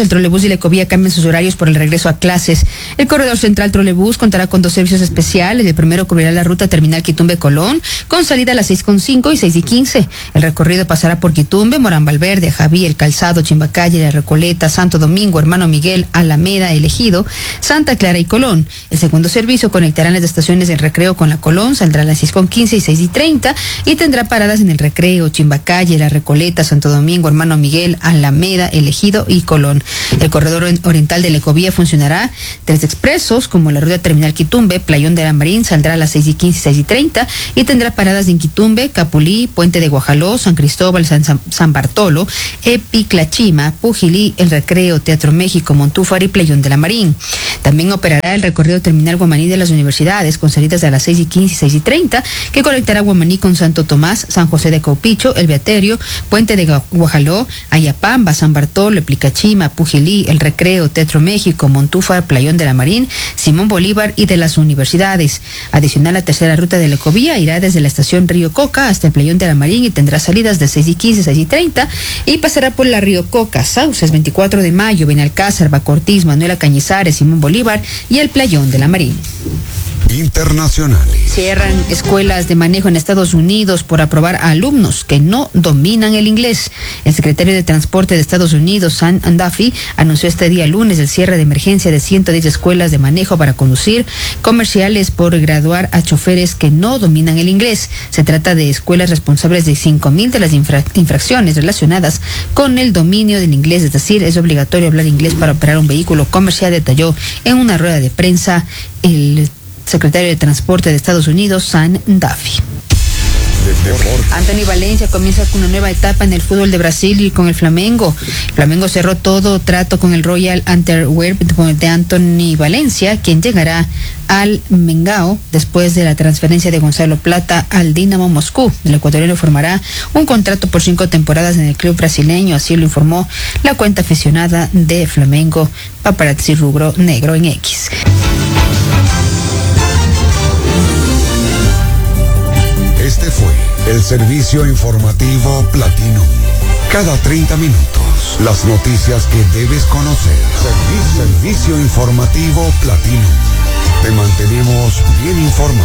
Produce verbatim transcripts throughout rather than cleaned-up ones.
el trolebús y la Ecovía cambian sus horarios por el regreso a clases. El corredor central trolebús contará con dos servicios especiales. El primero cubrirá la ruta terminal Quitumbe-Colón, con salida a las seis con cinco y seis y quince. El recorrido pasará por Quitumbe, Morán Valverde, Javí, El Calzado, Chimbacalle, La Recoleta, Santo Domingo, Hermano Miguel, Alameda, Elegido, Santa Clara y Colón. El segundo servicio conectará las estaciones del Recreo con la Colón, saldrá a las seis con quince y seis y treinta y tendrá paradas en el Recreo, Chimbacalle, La Recoleta, Santo Domingo, Hermano Miguel, Alameda, Elegido y Colón. El corredor oriental de la Ecovía funcionará tres expresos, como la ruta terminal Quitumbe, Playón de la Marín, saldrá a las seis y quince y seis y treinta y tendrá paradas en Quitumbe, Capulí, Puente de Guajaló, San Cristóbal, San, San, San Bartolo, Epiclachima, Pujilí, El Recreo, Teatro México, Montúfar y Playón de la Marín. También operará el recorrido terminal Guamaní de las universidades, con salidas a las seis y quince y seis y treinta, que conectará Guamaní con Santo Tomás, San José de Caupicho, El Beaterio, Puente de Guajaló, Ayapamba, San Bartolo, Epiclachima, Pujilí, El Recreo, Teatro México, Montúfar, Playón de la Marín, Simón Bolívar y de las universidades. Adicional, la tercera ruta de la Ecovía irá desde la estación Río Coca hasta el Playón de la Marín y tendrá salidas de seis y quince, seis y treinta y pasará por la Río Coca, Sauces, veinticuatro de mayo, Benalcázar, Bacortiz, Manuela Cañizares, Simón Bolívar y el Playón de la Marín. Internacionales. Cierran escuelas de manejo en Estados Unidos por aprobar a alumnos que no dominan el inglés. El secretario de Transporte de Estados Unidos, Sam Duffy, anunció este día lunes el cierre de emergencia de ciento diez escuelas de manejo para conducir comerciales por graduar a choferes que no dominan el inglés. Se trata de escuelas responsables de cinco mil de las infra- infracciones relacionadas con el dominio del inglés, es decir, es obligatorio hablar inglés para operar un vehículo comercial, detalló en una rueda de prensa el secretario de Transporte de Estados Unidos, Sam Duffy. Anthony Valencia comienza con una nueva etapa en el fútbol de Brasil y con el Flamengo. El Flamengo cerró todo trato con el Royal Antwerp de Anthony Valencia, quien llegará al Mengao después de la transferencia de Gonzalo Plata al Dinamo Moscú. El ecuatoriano formará un contrato por cinco temporadas en el club brasileño, así lo informó la cuenta aficionada de Flamengo, Paparazzi Rubro Negro en X. Este fue el servicio informativo Platinum. Cada treinta minutos, las noticias que debes conocer. Servicio, servicio informativo Platinum. Te mantenemos bien informado.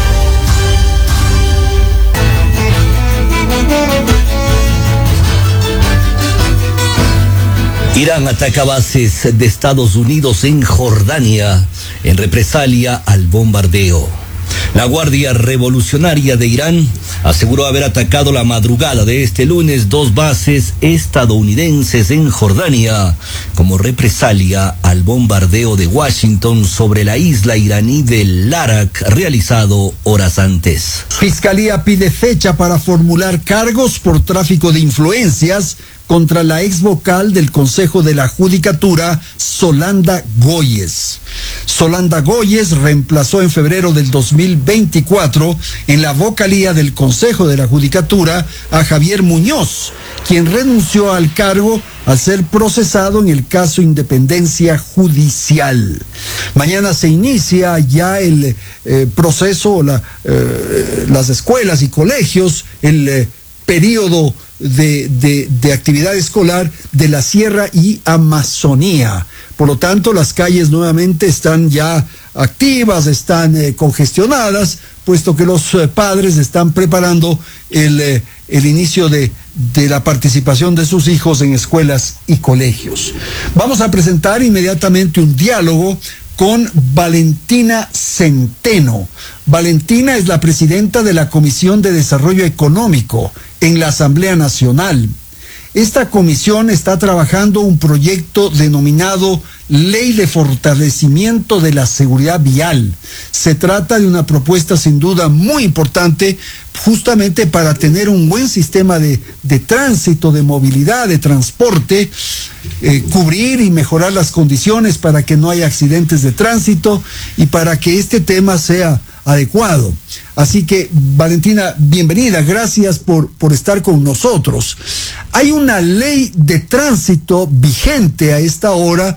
Irán ataca bases de Estados Unidos en Jordania en represalia al bombardeo. La Guardia Revolucionaria de Irán aseguró haber atacado la madrugada de este lunes dos bases estadounidenses en Jordania como represalia al bombardeo de Washington sobre la isla iraní de Larak realizado horas antes. Fiscalía pide fecha para formular cargos por tráfico de influencias contra la ex vocal del Consejo de la Judicatura, Solanda Goyes. Solanda Goyes reemplazó en febrero del dos mil veinticuatro en la vocalía del Consejo de la Judicatura a Javier Muñoz, quien renunció al cargo al ser procesado en el caso Independencia Judicial. Mañana se inicia ya el eh, proceso, la, eh, las escuelas y colegios, el eh, periodo De, de, de actividad escolar de la Sierra y Amazonía. Por lo tanto, las calles nuevamente están ya activas, están eh, congestionadas, puesto que los eh, padres están preparando el, eh, el inicio de, de la participación de sus hijos en escuelas y colegios. Vamos a presentar inmediatamente un diálogo con Valentina Centeno. Valentina es la presidenta de la Comisión de Desarrollo Económico en la Asamblea Nacional. Esta comisión está trabajando un proyecto denominado Ley de Fortalecimiento de la Seguridad Vial. Se trata de una propuesta sin duda muy importante justamente para tener un buen sistema de, de tránsito, de movilidad, de transporte, eh, cubrir y mejorar las condiciones para que no haya accidentes de tránsito y para que este tema sea adecuado. Así que, Valentina, bienvenida, gracias por, por estar con nosotros. Hay una ley de tránsito vigente a esta hora,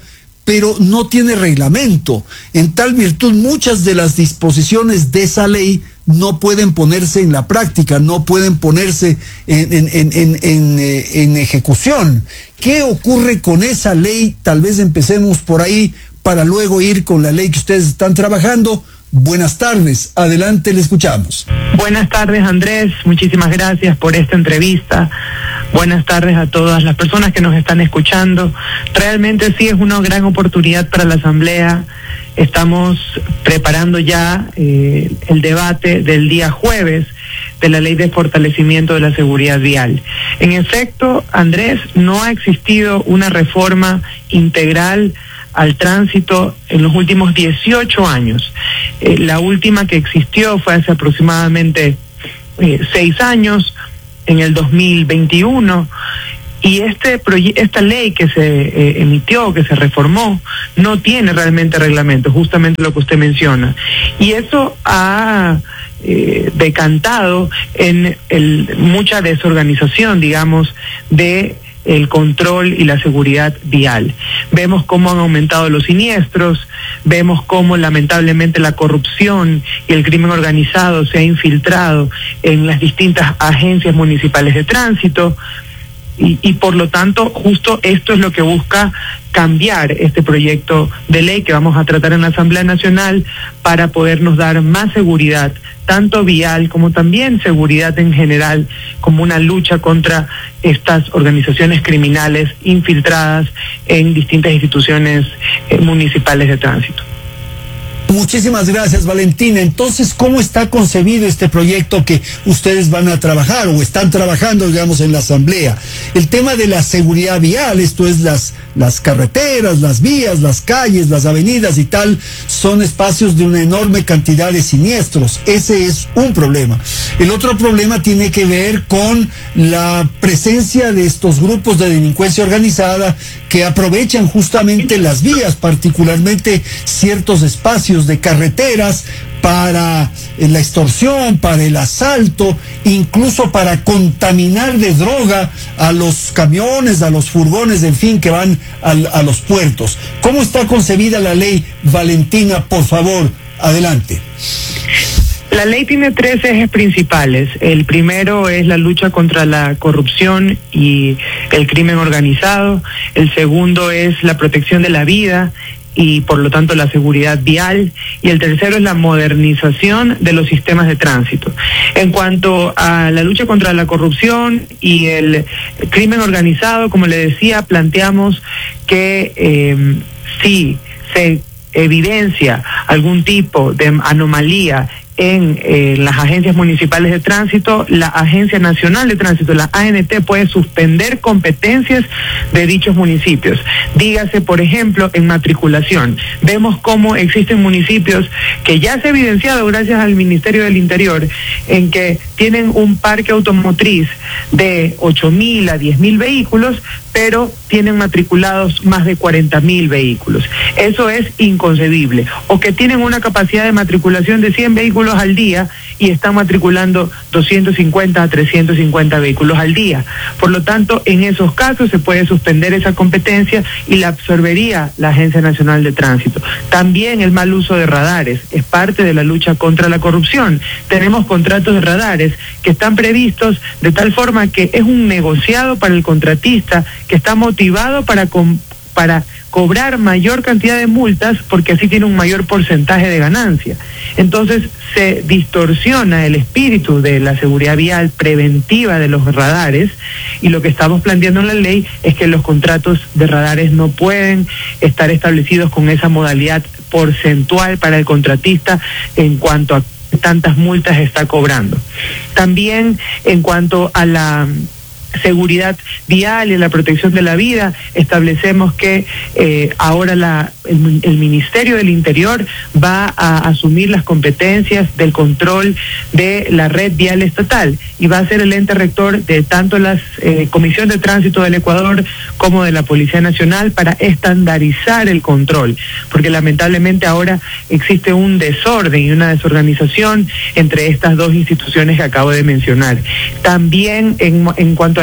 pero no tiene reglamento. En tal virtud, muchas de las disposiciones de esa ley no pueden ponerse en la práctica, no pueden ponerse en, en, en, en, en, eh, en ejecución. ¿Qué ocurre con esa ley? Tal vez empecemos por ahí para luego ir con la ley que ustedes están trabajando. Buenas tardes, adelante, le escuchamos. Buenas tardes, Andrés, muchísimas gracias por esta entrevista. Buenas tardes a todas las personas que nos están escuchando. Realmente sí es una gran oportunidad para la Asamblea. Estamos preparando ya eh, el debate del día jueves de la Ley de Fortalecimiento de la Seguridad Vial. En efecto, Andrés, no ha existido una reforma integral al tránsito en los últimos dieciocho años. Eh, la última que existió fue hace aproximadamente eh, seis años, en el dos mil veintiuno, y este esta ley que se eh, emitió, que se reformó, no tiene realmente reglamento, justamente lo que usted menciona. Y eso ha eh, decantado en el, mucha desorganización, digamos, de el control y la seguridad vial. Vemos cómo han aumentado los siniestros, vemos cómo lamentablemente la corrupción y el crimen organizado se ha infiltrado en las distintas agencias municipales de tránsito, y, y por lo tanto justo esto es lo que busca cambiar este proyecto de ley que vamos a tratar en la Asamblea Nacional para podernos dar más seguridad, tanto vial como también seguridad en general, como una lucha contra estas organizaciones criminales infiltradas en distintas instituciones eh, municipales de tránsito. Muchísimas gracias, Valentina. Entonces, ¿cómo está concebido este proyecto que ustedes van a trabajar o están trabajando, digamos, en la Asamblea? El tema de la seguridad vial, esto es las, las carreteras, las vías, las calles, las avenidas y tal, son espacios de una enorme cantidad de siniestros. Ese es un problema. El otro problema tiene que ver con la presencia de estos grupos de delincuencia organizada que aprovechan justamente las vías, particularmente ciertos espacios de carreteras para la extorsión, para el asalto, incluso para contaminar de droga a los camiones, a los furgones, en fin, que van al, a los puertos. ¿Cómo está concebida la ley, Valentina? Por favor, adelante. La ley tiene tres ejes principales. El primero es la lucha contra la corrupción y el crimen organizado. El segundo es la protección de la vida y por lo tanto la seguridad vial, y el tercero es la modernización de los sistemas de tránsito. En cuanto a la lucha contra la corrupción y el crimen organizado, como le decía, planteamos que eh, si se evidencia algún tipo de anomalía en eh, las agencias municipales de tránsito, la Agencia Nacional de Tránsito, la A N T, puede suspender competencias de dichos municipios. Dígase, por ejemplo, en matriculación. Vemos cómo existen municipios que ya se ha evidenciado gracias al Ministerio del Interior, en que tienen un parque automotriz de ocho mil a diez mil vehículos, pero tienen matriculados más de cuarenta mil vehículos. Eso es inconcebible. O que tienen una capacidad de matriculación de cien vehículos al día y están matriculando doscientos cincuenta a trescientos cincuenta vehículos al día. Por lo tanto, en esos casos se puede suspender esa competencia y la absorbería la Agencia Nacional de Tránsito. También el mal uso de radares es parte de la lucha contra la corrupción. Tenemos contratos de radares que están previstos de tal forma que es un negociado para el contratista que está motivado para com- para cobrar mayor cantidad de multas porque así tiene un mayor porcentaje de ganancia. Entonces se distorsiona el espíritu de la seguridad vial preventiva de los radares, y lo que estamos planteando en la ley es que los contratos de radares no pueden estar establecidos con esa modalidad porcentual para el contratista en cuanto a tantas multas está cobrando. También en cuanto a la seguridad vial y la protección de la vida, establecemos que eh, ahora la, el, el Ministerio del Interior va a asumir las competencias del control de la red vial estatal y va a ser el ente rector de tanto la eh, Comisión de Tránsito del Ecuador como de la Policía Nacional para estandarizar el control, porque lamentablemente ahora existe un desorden y una desorganización entre estas dos instituciones que acabo de mencionar. También en, en cuanto a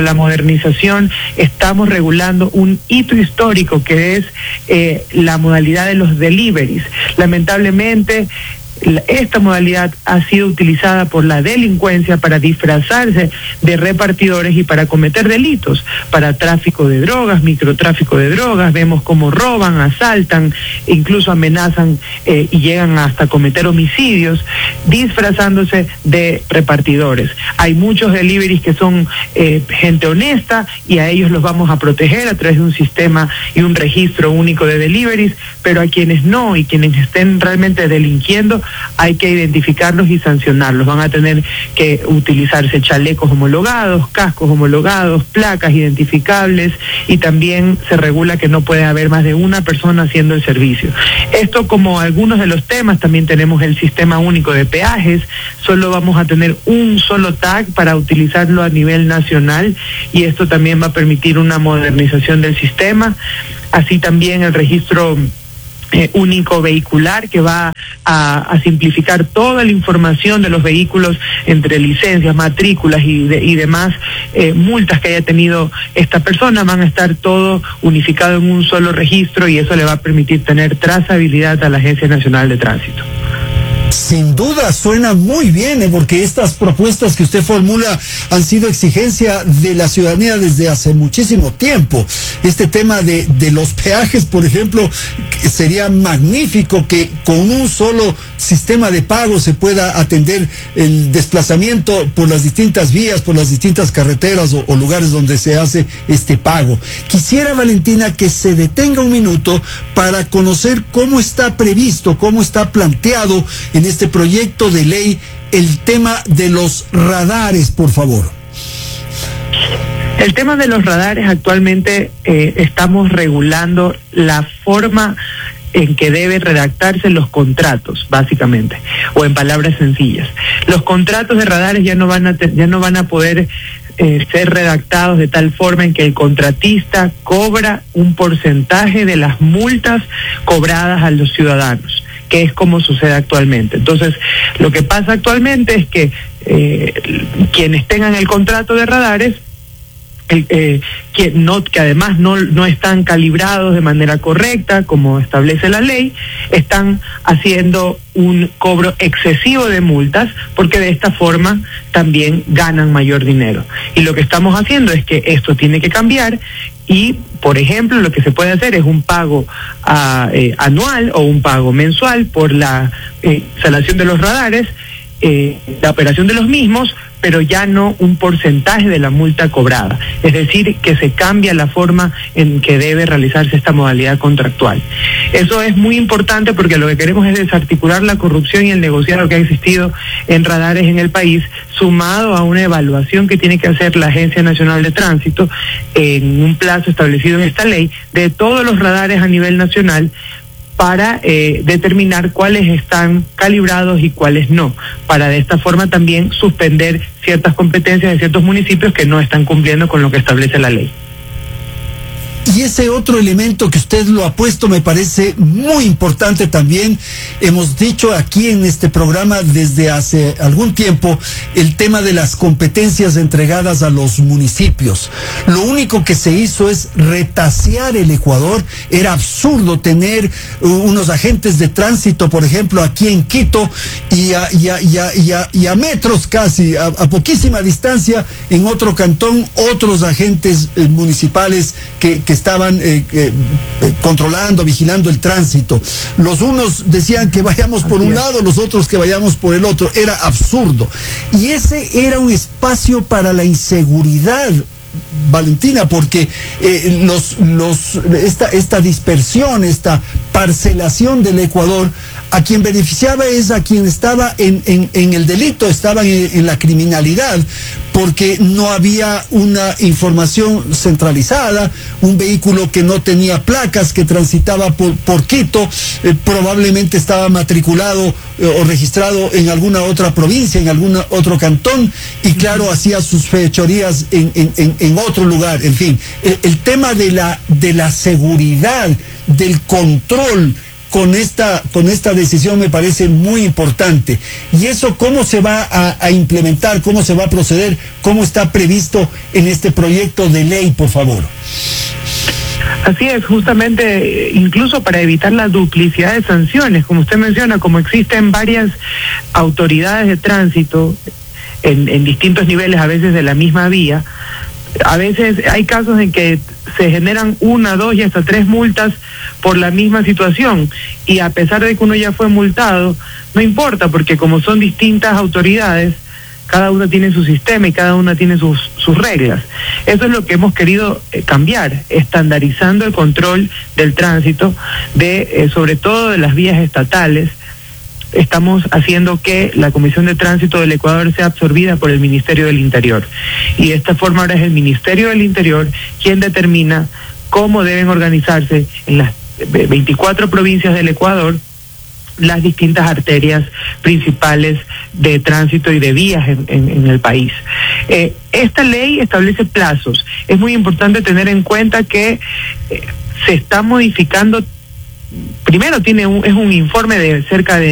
la modernización, estamos regulando un hito histórico que es eh, la modalidad de los deliveries. Lamentablemente, esta modalidad ha sido utilizada por la delincuencia para disfrazarse de repartidores y para cometer delitos, para tráfico de drogas, microtráfico de drogas. Vemos cómo roban, asaltan, incluso amenazan eh, y llegan hasta cometer homicidios, disfrazándose de repartidores. Hay muchos deliveries que son eh, gente honesta y a ellos los vamos a proteger a través de un sistema y un registro único de deliveries, pero a quienes no y quienes estén realmente delinquiendo, hay que identificarlos y sancionarlos. Van a tener que utilizarse chalecos homologados, cascos homologados, placas identificables, y también se regula que no puede haber más de una persona haciendo el servicio. Esto, como algunos de los temas, también tenemos el sistema único de peajes. Solo vamos a tener un solo tag para utilizarlo a nivel nacional, y esto también va a permitir una modernización del sistema. Así también el registro Eh, único vehicular, que va a, a simplificar toda la información de los vehículos entre licencias, matrículas y, de, y demás eh, multas que haya tenido esta persona. Van a estar todo unificado en un solo registro, y eso le va a permitir tener trazabilidad a la Agencia Nacional de Tránsito. Sin duda suena muy bien, ¿eh? Porque estas propuestas que usted formula han sido exigencia de la ciudadanía desde hace muchísimo tiempo. Este tema de, de los peajes, por ejemplo, sería magnífico que con un solo sistema de pago se pueda atender el desplazamiento por las distintas vías, por las distintas carreteras o, o lugares donde se hace este pago. Quisiera, Valentina, que se detenga un minuto para conocer cómo está previsto, cómo está planteado en este proyecto de ley el tema de los radares, por favor. El tema de los radares, actualmente eh, estamos regulando la forma en que deben redactarse los contratos, básicamente, o en palabras sencillas. Los contratos de radares ya no van a te, ya no van a poder eh, ser redactados de tal forma en que el contratista cobra un porcentaje de las multas cobradas a los ciudadanos, que es como sucede actualmente. Entonces, lo que pasa actualmente es que eh, quienes tengan el contrato de radares, el, eh, que, no, que además no, no están calibrados de manera correcta, como establece la ley, están haciendo un cobro excesivo de multas, porque de esta forma también ganan mayor dinero. Y lo que estamos haciendo es que esto tiene que cambiar, y por ejemplo lo que se puede hacer es un pago a, eh, anual o un pago mensual por la eh, instalación de los radares, eh, la operación de los mismos, pero ya no un porcentaje de la multa cobrada. Es decir, que se cambia la forma en que debe realizarse esta modalidad contractual. Eso es muy importante, porque lo que queremos es desarticular la corrupción y el negociado que ha existido en radares en el país, sumado a una evaluación que tiene que hacer la Agencia Nacional de Tránsito en un plazo establecido en esta ley de todos los radares a nivel nacional, para eh, determinar cuáles están calibrados y cuáles no, para de esta forma también suspender ciertas competencias de ciertos municipios que no están cumpliendo con lo que establece la ley. Y ese otro elemento que usted lo ha puesto me parece muy importante también. Hemos dicho aquí en este programa desde hace algún tiempo el tema de las competencias entregadas a los municipios. Lo único que se hizo es retasear el Ecuador. Era absurdo tener unos agentes de tránsito, por ejemplo, aquí en Quito, y a, y a, y a, y a, y a metros casi, a, a poquísima distancia, en otro cantón, otros agentes eh, municipales que, que estaban eh, eh, controlando, vigilando el tránsito. Los unos decían que vayamos por un lado, los otros que vayamos por el otro. Era absurdo. Y ese era un espacio para la inseguridad, Valentina, porque eh, los, los, esta, esta dispersión, esta parcelación del Ecuador, a quien beneficiaba es a quien estaba en, en, en el delito, estaban en, en la criminalidad, porque no había una información centralizada. Un vehículo que no tenía placas, que transitaba por, por Quito, eh, probablemente estaba matriculado eh, o registrado en alguna otra provincia, en algún otro cantón, y claro, hacía sus fechorías en, en, en, en otro lugar. En fin, el, el tema de la, de la seguridad, del control con esta, con esta decisión me parece muy importante. ¿Y eso cómo se va a, a implementar? ¿Cómo se va a proceder? ¿Cómo está previsto en este proyecto de ley, por favor? Así es, justamente, incluso para evitar la duplicidad de sanciones, como usted menciona, como existen varias autoridades de tránsito en, en distintos niveles, a veces de la misma vía, a veces hay casos en que se generan una, dos y hasta tres multas por la misma situación, y a pesar de que uno ya fue multado, no importa, porque como son distintas autoridades, cada una tiene su sistema y cada una tiene sus, sus reglas. Eso es lo que hemos querido eh, cambiar, estandarizando el control del tránsito, de eh, sobre todo de las vías estatales. Estamos haciendo que la Comisión de Tránsito del Ecuador sea absorbida por el Ministerio del Interior. Y de esta forma ahora es el Ministerio del Interior quien determina cómo deben organizarse en las veinticuatro provincias del Ecuador las distintas arterias principales de tránsito y de vías en, en, en el país. Eh, esta ley establece plazos. Es muy importante tener en cuenta que eh, se está modificando. Primero tiene un, es un informe de cerca de